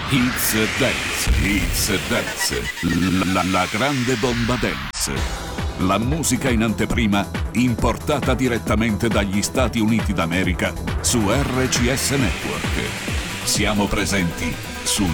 It's Dance, la grande bomba dance. La musica in anteprima importata direttamente dagli Stati Uniti d'America su RCS Network. Siamo presenti su